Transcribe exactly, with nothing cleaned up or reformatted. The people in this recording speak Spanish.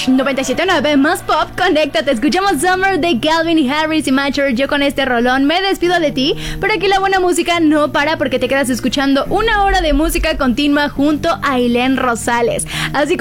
noventa y siete punto nueve más pop, conéctate, escuchamos Summer de Calvin y Harris y Matcher. Yo con este rolón me despido de ti, pero aquí la buena música no para porque te quedas escuchando una hora de música continua junto a Ailén Rosales. Así como